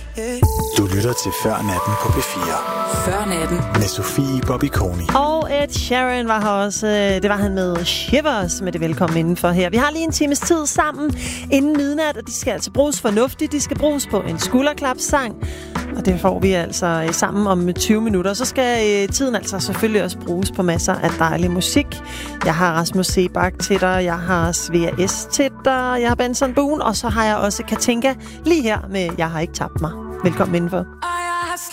Du lytter til Før Natten på P4. Før Natten. Med Sofie Bobbikoni. Og Ed Sheeran var her også. Det var han med Shivers med det velkommen indenfor her. Vi har lige en times tid sammen inden midnat, og de skal altså bruges fornuftigt. De skal bruges på en skulderklapssang. Og det får vi altså sammen om 20 minutter. Så skal tiden altså selvfølgelig også bruges på masser af dejlig musik. Jeg har Rasmus Sebak til dig, jeg har Svea S til dig, jeg har Benson Boone, og så har jeg også Katinka lige her med Jeg har ikke tabt mig. Velkommen indenfor.